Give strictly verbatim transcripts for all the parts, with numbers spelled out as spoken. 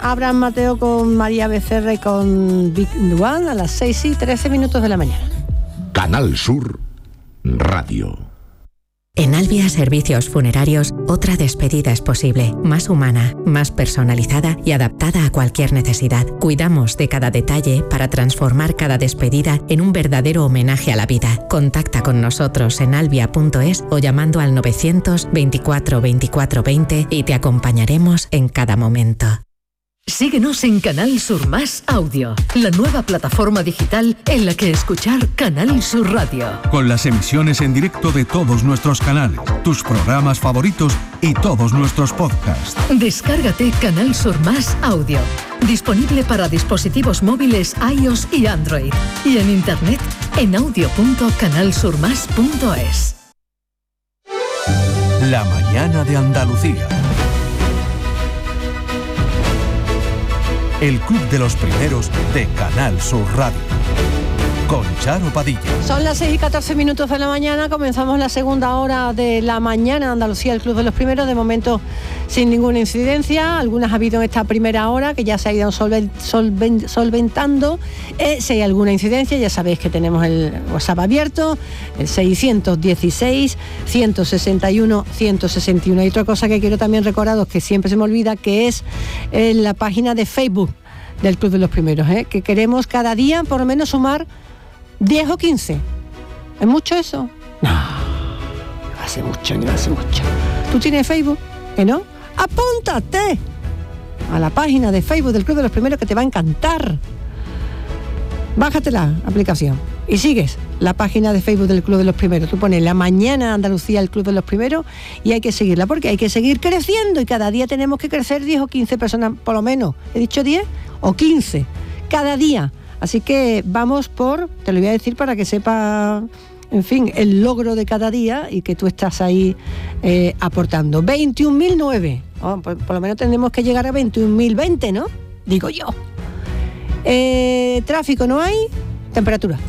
Abraham Mateo con María Becerra y con Big Duan a las seis y trece minutos de la mañana. Canal Sur Radio. En Albia Servicios Funerarios, otra despedida es posible, más humana, más personalizada y adaptada a cualquier necesidad. Cuidamos de cada detalle para transformar cada despedida en un verdadero homenaje a la vida. Contacta con nosotros en albia punto es o llamando al novecientos veinticuatro veinticuatro veinte y te acompañaremos en cada momento. Síguenos en Canal Sur Más Audio, la nueva plataforma digital en la que escuchar Canal Sur Radio. Con las emisiones en directo de todos nuestros canales, tus programas favoritos y todos nuestros podcasts. Descárgate Canal Sur Más Audio, disponible para dispositivos móviles iOS y Android, y en internet en audio punto canal sur más punto es. La mañana de Andalucía. El Club de los Primeros de Canal Sur Radio. Con Charo Padilla. Son las seis y catorce minutos de la mañana, comenzamos la segunda hora de la mañana Andalucía, el Club de los Primeros, de momento sin ninguna incidencia, algunas ha habido en esta primera hora que ya se ha ido solven, solven, solventando, eh, si hay alguna incidencia ya sabéis que tenemos el WhatsApp abierto, el seiscientos dieciséis, ciento sesenta y uno, ciento sesenta y uno. Hay otra cosa que quiero también recordaros que siempre se me olvida, que es eh, la página de Facebook del Club de los Primeros, eh, que queremos cada día por lo menos sumar diez o quince. ¿Es mucho eso? No, no hace mucho, no hace mucho. ¿Tú tienes Facebook? ¿Que no? ¡Apúntate a la página de Facebook del Club de los Primeros, que te va a encantar! Bájate la aplicación y sigues la página de Facebook del Club de los Primeros. Tú pones La Mañana Andalucía, el Club de los Primeros, y hay que seguirla, porque hay que seguir creciendo, y cada día tenemos que crecer diez o quince personas, por lo menos. ¿He dicho diez o quince? Cada día. Así que vamos por, te lo voy a decir para que sepa, en fin, el logro de cada día y que tú estás ahí eh, aportando. veintiún mil nueve. Oh, por, por lo menos tendremos que llegar a veintiún mil veinte, ¿no? Digo yo. Eh, tráfico no hay, temperatura.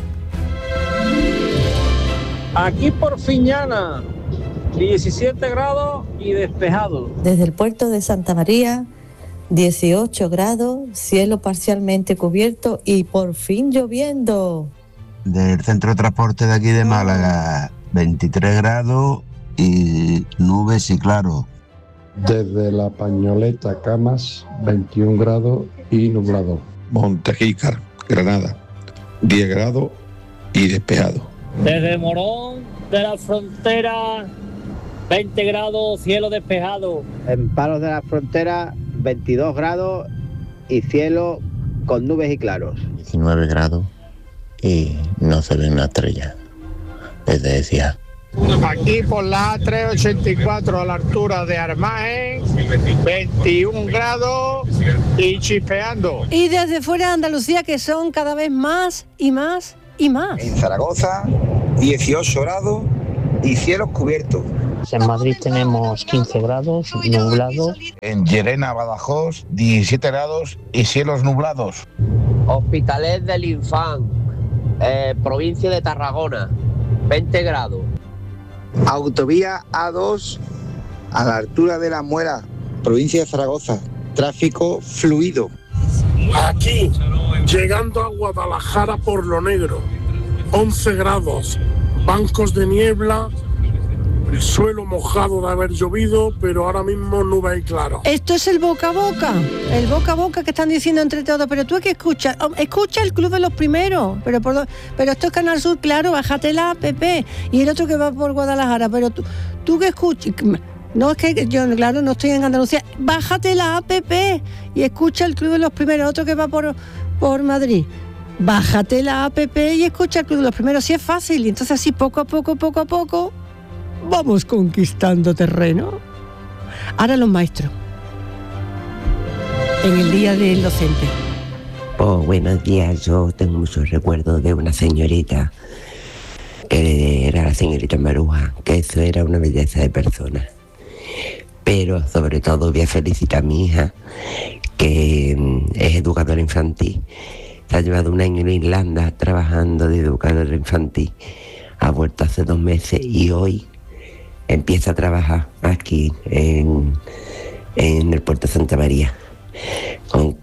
Aquí por Fiñana, diecisiete grados y despejado. Desde el puerto de Santa María, dieciocho grados, cielo parcialmente cubierto y por fin lloviendo. Del centro de transporte de aquí de Málaga, veintitrés grados y nubes y claro. Desde la Pañoleta Camas, veintiún grados y nublado. Montejícar, Granada, diez grados y despejado. Desde Morón de la Frontera, veinte grados, cielo despejado. En Palos de la Frontera, veintidós grados y cielo con nubes y claros. diecinueve grados y no se ven una estrella desde decía. Aquí por la A trescientos ochenta y cuatro a la altura de Armajen, veintiún grados y chispeando. Y desde fuera de Andalucía, que son cada vez más y más y más. En Zaragoza, dieciocho grados y cielos cubiertos. En Madrid tenemos quince grados, nublado. En Llerena, Badajoz, diecisiete grados y cielos nublados. Hospitalet del Infant, eh, provincia de Tarragona, veinte grados. Autovía A dos a la altura de La Muela, provincia de Zaragoza, tráfico fluido. Aquí, llegando a Guadalajara por Lo Negro, once grados, bancos de niebla, el suelo mojado de haber llovido, pero ahora mismo nube y claro. Esto es el boca a boca, el boca a boca que están diciendo entre todos, pero tú es que escuchas, escucha el Club de los Primeros, pero por, pero esto es Canal Sur, claro, bájate la app, y el otro que va por Guadalajara, pero tú, tú que escuchas, no es que yo, claro, no estoy en Andalucía, bájate la app y escucha el Club de los Primeros, otro que va por, por Madrid. Bájate la app y escucha el Club de los Primeros, si es fácil, y entonces así poco a poco, poco a poco, vamos conquistando terreno. Ahora los maestros, en el Día del Docente. Oh, buenos días. Yo tengo muchos recuerdos de una señorita, que era la señorita Maruja, que eso era una belleza de persona. Pero sobre todo voy a felicitar a mi hija, que es educadora infantil. Se ha llevado un año en Irlanda trabajando de educadora infantil. Ha vuelto hace dos meses y hoy empieza a trabajar aquí en, en el puerto de Santa María, con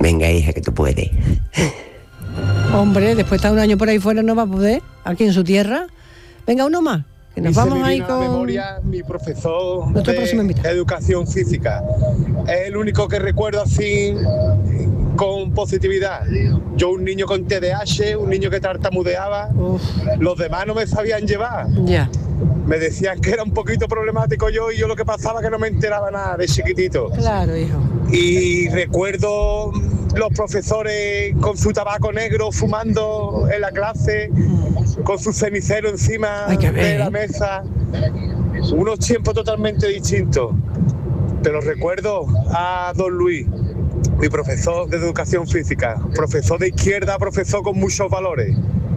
Venga, hija, que tú puedes. Hombre, después de estar un año por ahí fuera no va a poder, aquí en su tierra. Venga, uno más, que nos Y se vamos me ahí viene a la con... memoria mi profesor Nuestro próximo de invitado. educación física. Es el único que recuerdo así con positividad. Yo, un niño con T D A H, un niño que tartamudeaba, los demás no me sabían llevar. Ya. Me decían que era un poquito problemático yo y yo lo que pasaba que no me enteraba nada de chiquitito. Claro, hijo. Y recuerdo los profesores con su tabaco negro fumando en la clase, con su cenicero encima de la mesa. Unos tiempos totalmente distintos. Pero recuerdo a don Luis, mi profesor de educación física, profesor de izquierda, profesor con muchos valores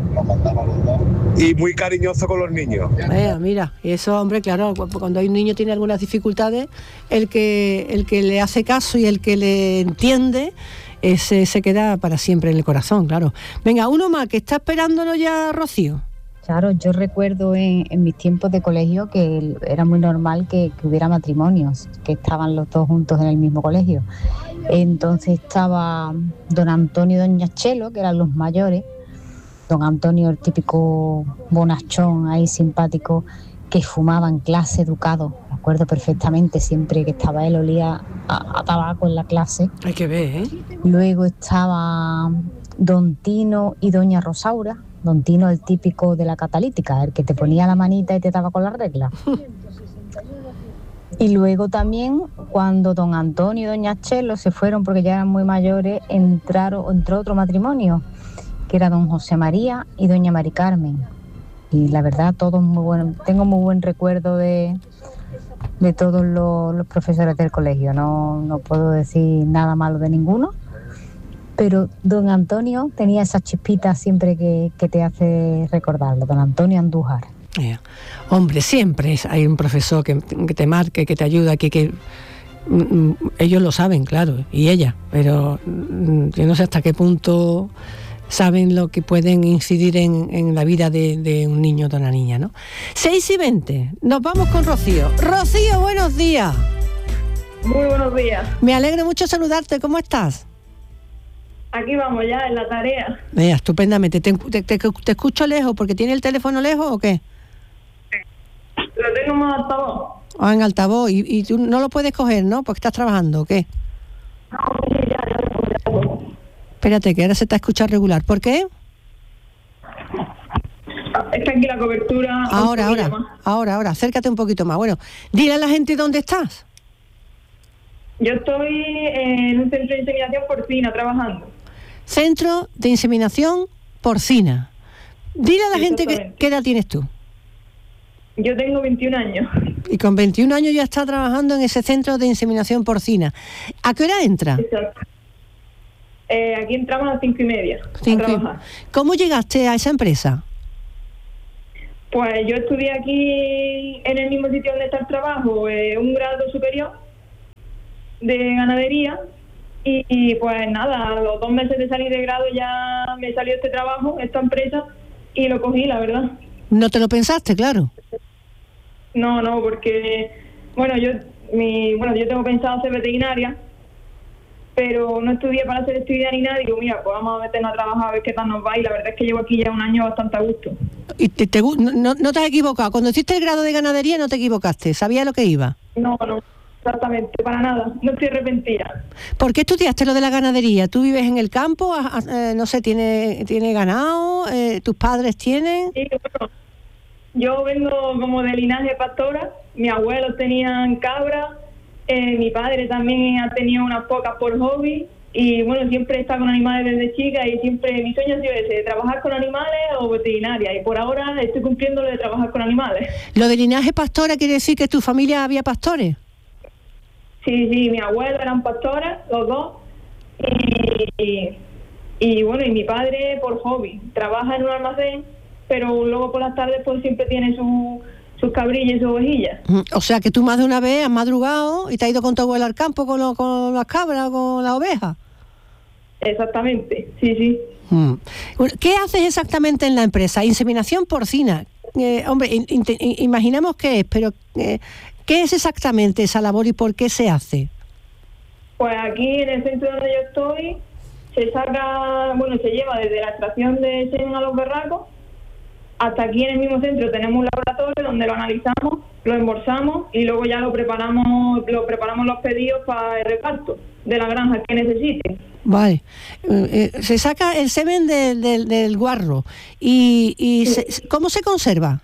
y muy cariñoso con los niños. Eh, mira, y eso, hombre, claro, cuando hay un niño tiene algunas dificultades, el que el que le hace caso y el que le entiende, ese se queda para siempre en el corazón, claro. Venga, uno más, que está esperándolo ya Rocío. Claro, yo recuerdo en, en mis tiempos de colegio que el- era muy normal que, que hubiera matrimonios, que estaban los dos juntos en el mismo colegio. Entonces estaba don Antonio y doña Chelo, que eran los mayores. Don Antonio, el típico bonachón ahí simpático, que fumaba en clase, educado. Me acuerdo perfectamente, siempre que estaba él olía a, a tabaco en la clase. Hay que ver, ¿eh? Luego estaba don Tino y doña Rosaura. Don Tino, el típico de la catalítica, el que te ponía la manita y te daba con la regla. Y luego también, cuando don Antonio y doña Chelo se fueron porque ya eran muy mayores, entraron, entró otro matrimonio, que era don José María y doña Mari Carmen. Y la verdad, todos muy buen, tengo muy buen recuerdo de, de todos los, los profesores del colegio. No, no puedo decir nada malo de ninguno. Pero don Antonio tenía esa chispita siempre que, que te hace recordarlo, don Antonio Andújar. Eh, Hombre, siempre es- hay un profesor que, que te marque, que te ayuda, que, que mm, mm, ellos lo saben, claro, y ella, pero mm, yo no sé hasta qué punto saben lo que pueden incidir en, en la vida de, de un niño o de una niña, ¿no? seis y veinte, nos vamos con Rocío. Rocío, buenos días. Muy buenos días. Me alegro mucho saludarte, ¿cómo estás? Aquí vamos ya en la tarea. Eh, estupendamente, ¿Te, te, te, te escucho lejos porque tiene el teléfono lejos o qué? Lo tengo más altavoz. Ah, en altavoz, y, y tú no lo puedes coger, ¿no? Porque estás trabajando, ¿o qué? Espérate, que ahora se te escucha regular. ¿Por qué? Es que aquí la cobertura... Ahora, ahora, ahora, ahora, acércate un poquito más. Bueno, dile a la gente dónde estás. Yo estoy en un centro de inseminación porcina trabajando. Centro de Inseminación Porcina. Dile a la gente que, Exactamente. qué edad tienes tú. Yo tengo veintiún años. Y con veintiún años ya está trabajando en ese centro de inseminación porcina. ¿A qué hora entra? Exacto. Eh, aquí entramos a las cinco y media Cinco a y- trabajar. ¿Cómo llegaste a esa empresa? Pues yo estudié aquí en el mismo sitio donde está el trabajo, eh, un grado superior de ganadería. Y, y, pues nada, a los dos meses de salir de grado ya me salió este trabajo, esta empresa, y lo cogí, la verdad. No te lo pensaste, claro. No, no, porque, bueno, yo mi bueno yo tengo pensado ser veterinaria, pero no estudié para ser estudiante ni nada, y digo, mira, pues vamos a meternos a trabajar a ver qué tal nos va, y la verdad es que llevo aquí ya un año bastante a gusto. Y te, te gu- no, no te has equivocado. Cuando hiciste el grado de ganadería no te equivocaste. Sabías lo que iba. No, no, exactamente, para nada, no estoy arrepentida. ¿Por qué estudiaste lo de la ganadería? ¿Tú vives en el campo? ¿Has- has- eh, no sé, ¿tiene, tiene ganado? Eh, ¿Tus padres tienen? Sí, bueno, yo vengo como de linaje pastora, mis abuelos tenían cabras, eh, mi padre también ha tenido unas pocas por hobby, y bueno, siempre he estado con animales desde chica, y siempre mi sueño ha sido ese, trabajar con animales o veterinaria, y por ahora estoy cumpliendo lo de trabajar con animales. ¿Lo de linaje pastora quiere decir que en tu familia había pastores? Sí, sí, mis abuelos eran pastores, los dos, y, y, y bueno, y mi padre por hobby, trabaja en un almacén, pero luego por las tardes pues siempre tiene su, sus cabrillas y sus ovejillas. Mm, O sea, que tú más de una vez has madrugado y te has ido con tu abuela al campo con, lo- con las cabras, con las ovejas. Exactamente, sí, sí. Mm. Bueno, ¿qué haces exactamente en la empresa? Inseminación porcina. Eh, hombre, in- inte- i- imaginamos qué es, pero eh, ¿qué es exactamente esa labor y por qué se hace? Pues aquí en el centro donde yo estoy se saca, bueno, se lleva desde la extracción de semen a los berracos hasta aquí en el mismo centro tenemos un laboratorio donde lo analizamos, lo embolsamos y luego ya lo preparamos, lo preparamos los pedidos para el reparto de la granja que necesite. Vale, eh, eh, se saca el semen del, del, del guarro y, y sí. se, ¿cómo se conserva?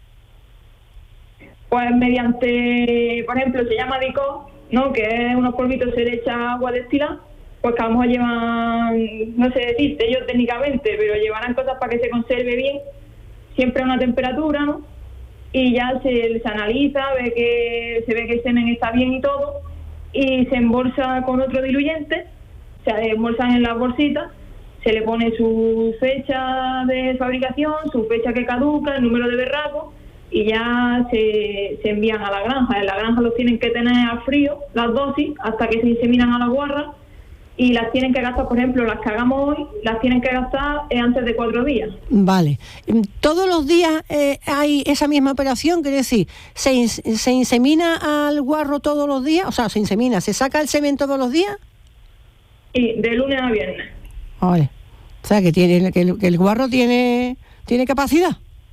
Pues mediante, por ejemplo, se llama Dicó, ¿no? Que es unos polvitos, se le echa agua destilada, pues que a lo mejor llevan, no sé decirte yo técnicamente, pero llevarán cosas para que se conserve bien, siempre a una temperatura, ¿no? Y ya se, se analiza, ve que se ve que el semen está bien y todo, y se embolsa con otro diluyente, se embolsan en las bolsitas, se le pone su fecha de fabricación, su fecha que caduca, el número de berraco, y ya se, se envían a la granja. En la granja los tienen que tener a frío, las dosis, hasta que se inseminan a la guarra, y las tienen que gastar, por ejemplo, las que hagamos hoy, las tienen que gastar eh, antes de cuatro días. Vale. ¿Todos los días eh, hay esa misma operación? Quiere decir, ¿se, in- ¿se insemina al guarro todos los días? O sea, se insemina, ¿se saca el semen todos los días? Sí, de lunes a viernes. Vale. O sea, que, tiene, que, el, que el guarro tiene, tiene capacidad.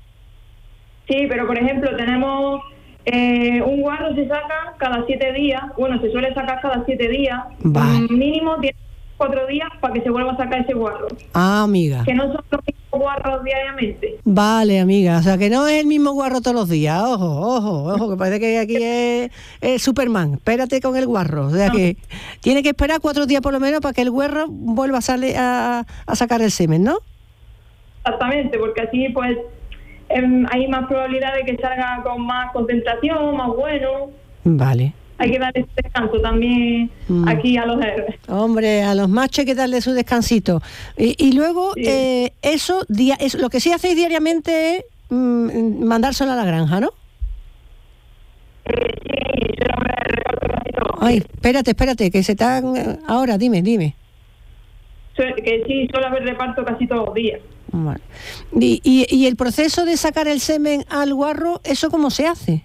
Sí, pero por ejemplo, tenemos... Eh, un guarro se saca cada siete días, bueno, se suele sacar cada siete días, vale. Mínimo tiene cuatro días para que se vuelva a sacar ese guarro. Ah, amiga. Que no son los mismos guarros diariamente. Vale, amiga, o sea que no es el mismo guarro todos los días, ojo, ojo, ojo, que parece que aquí es, es Superman, espérate con el guarro, o sea no. que tiene que esperar cuatro días por lo menos para que el guarro vuelva a, salir a, a sacar el semen, ¿no? Exactamente, porque así pues... hay más probabilidad de que salga con más concentración, más bueno. Vale. Hay que darle descanso también mm. aquí a los héroes. Hombre, a los machos hay que darle su descansito. Y, y luego, sí. eh, eso, dia, eso, lo que sí hacéis diariamente es mm, mandárselo a la granja, ¿no? Eh, sí, yo me reparto casi todo. Ay, espérate, espérate, que se están... Ahora, dime, dime. Que sí, suele haber reparto casi todos los días. Vale. Y, y, y el proceso de sacar el semen al guarro, ¿eso cómo se hace?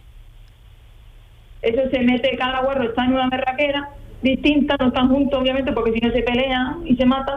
Eso se mete, cada guarro está en una berraquera distinta, no están juntos obviamente porque si no se pelean y se matan,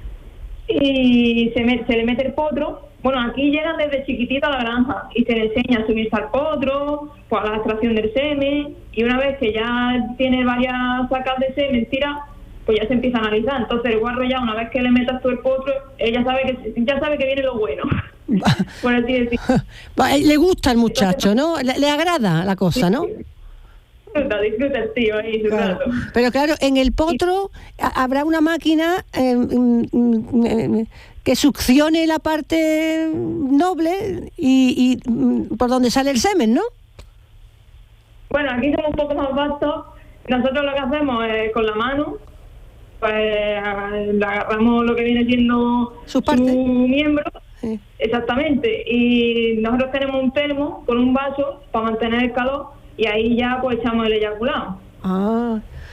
y se, met, se le mete el potro. Bueno, aquí llegan desde chiquitito a la granja y se le enseña a subirse al potro, pues a la extracción del semen, y una vez que ya tiene varias sacas de semen tiradas, pues ya se empieza a analizar. Entonces el guarro ya, una vez que le metas tú el potro, ella sabe que ya sabe que viene lo bueno. Por así decir. Le gusta al muchacho, ¿no? Le, le agrada la cosa, ¿no? Disfruta, disfruta el tío ahí, su claro. rato. Pero claro, en el potro habrá una máquina eh, eh, que succione la parte noble y, y por donde sale el semen, ¿no? Bueno, aquí somos un poco más vastos. Nosotros lo que hacemos es con la mano, pues le agarramos lo que viene siendo su, su miembro, sí. Exactamente, y nosotros tenemos un termo con un vaso para mantener el calor y ahí ya pues echamos el eyaculado. Ah,